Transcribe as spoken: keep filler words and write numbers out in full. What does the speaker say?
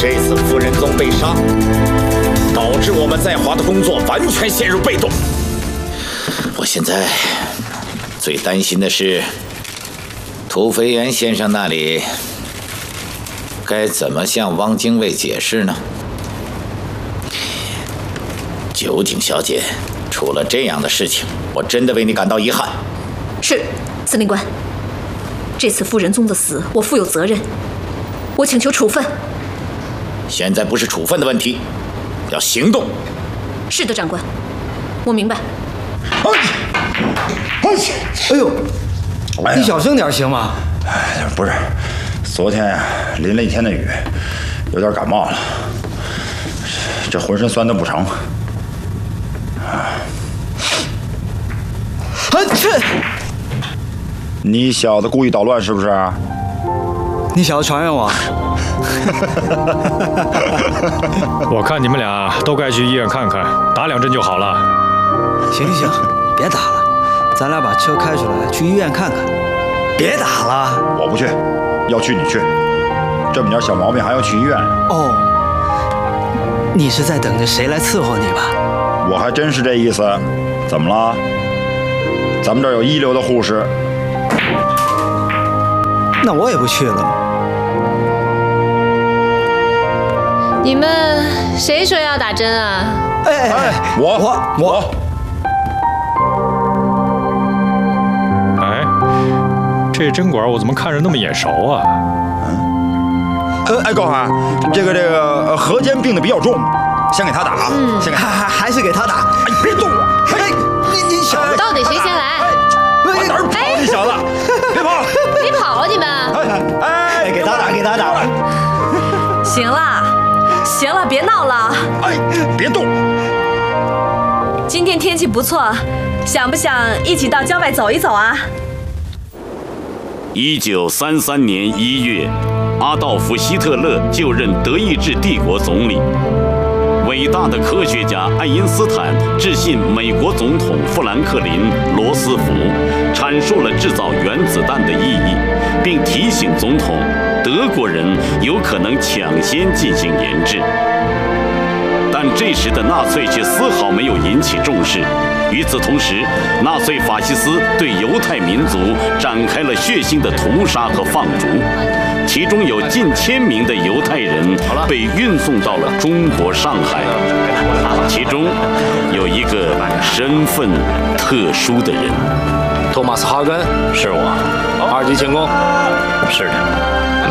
这次夫人宗被杀，导致我们在华的工作完全陷入被动。我现在最担心的是，土肥原先生那里该怎么向汪精卫解释呢？酒井小姐，出了这样的事情，我真的为你感到遗憾。 是，司令官。这次夫人宗的死，我负有责任，我请求处分。 现在不是处分的问题，要行动。 是的，长官，我明白。 哎，哎呦，你小声点行吗？ 哎，不是，昨天呀、啊、淋了一天的雨，有点感冒了，这浑身酸的不成。啊！ 啊去！ 你小子故意捣乱是不是？ 你小子传染我！ 我看你们俩都该去医院看看，打两针就好了。 行行行，别打了，咱俩把车开出来去医院看看。别打了， 我不去，要去你去，这么点小毛病还要去医院？ 哦，你是在等着谁来伺候你吧？ 我还真是这意思。怎么了？咱们这儿有一流的护士。 那我也不去了。 你们谁说要打针啊？ 哎哎哎， 我我我。 哎，这针管我怎么看着那么眼熟啊？ 呃，哎，高涵，这个这个呃何坚病的比较重，先给他打， 嗯， 先给他， 还还是给他打。 哎，别动我！ 哎，你你小子， 到底谁先来？ 往哪儿跑？你小子，别跑！ 别跑啊你们！ 哎， 给他打，给他打。 行了，行了，别闹了。 哎，别动！ 今天天气不错，想不想一起到郊外走一走啊？ 一九三三年一月，阿道夫·希特勒就任德意志帝国总理。伟大的科学家爱因斯坦致信美国总统富兰克林·罗斯福，阐述了制造原子弹的意义，并提醒总统，德国人有可能抢先进行研制。但这时的纳粹却丝毫没有引起重视。与此同时，纳粹法西斯对犹太民族展开了血腥的屠杀和放逐，其中有近千名的犹太人被运送到了中国上海，其中有一个身份特殊的人。 托马斯·哈根是我，二级进攻。是的。